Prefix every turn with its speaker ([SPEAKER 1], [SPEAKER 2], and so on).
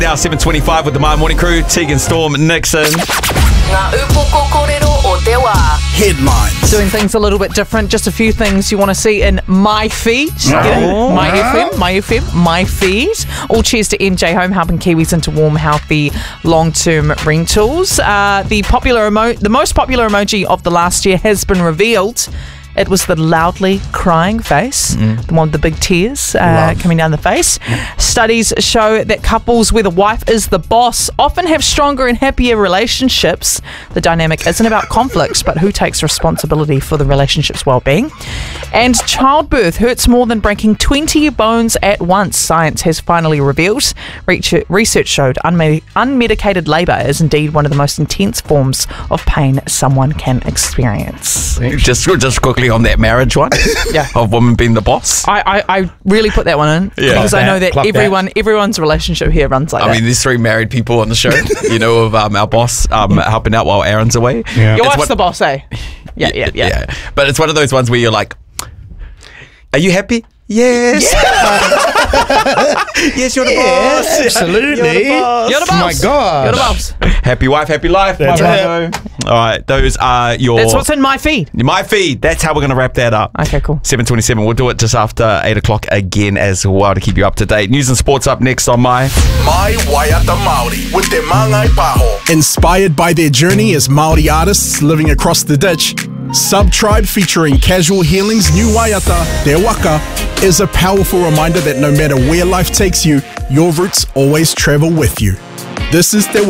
[SPEAKER 1] Now 7:25 with the My Morning Crew, Tegan, Storm, Nixon.
[SPEAKER 2] Ngā upoko kōrero o te wā.
[SPEAKER 3] Headlines.
[SPEAKER 4] Doing things a little bit different. Just a few things you want to see in my feed. Get it? My FM, my feed. All cheers to MJ Home, helping Kiwis into warm, healthy, long-term rentals. The most popular emoji of the last year has been revealed. It was the loudly crying face, the one with the big tears coming down the face. Studies show that couples where the wife is the boss often have stronger and happier relationships. The dynamic isn't about conflicts, but who takes responsibility for the relationship's well-being. And childbirth hurts more than breaking 20 bones at once, science has finally revealed. Research showed unmedicated labour is indeed one of the most intense forms of pain someone can experience.
[SPEAKER 1] Just quickly on that marriage one, of women being the boss.
[SPEAKER 4] I really put that one in because I know that everyone's relationship here runs like that.
[SPEAKER 1] I mean, there's 3 married people on the show, of our boss helping out while Aaron's away.
[SPEAKER 4] Yeah. Your wife's the boss, eh? Yeah.
[SPEAKER 1] But it's one of those ones where you're like, are you happy? Yes. Yes, you're the boss.
[SPEAKER 3] Absolutely.
[SPEAKER 4] You're the boss.
[SPEAKER 3] My God.
[SPEAKER 4] You're the boss.
[SPEAKER 1] Happy wife, happy life.
[SPEAKER 3] That's
[SPEAKER 1] it. All right, those are your...
[SPEAKER 4] That's what's in my feed.
[SPEAKER 1] My feed. That's how we're going to wrap that up.
[SPEAKER 4] Okay, cool.
[SPEAKER 1] 7:27. We'll do it just after 8 o'clock again as well to keep you up to date. News and sports up next on My
[SPEAKER 5] Waiata Māori with Te Māngai Pāho.
[SPEAKER 3] Inspired by their journey as Māori artists living across the ditch, Sub-Tribe featuring Casual Healing's new Waiata, Te Waka, is a powerful reminder that no matter where life takes you, your roots always travel with you. This is Te Waka.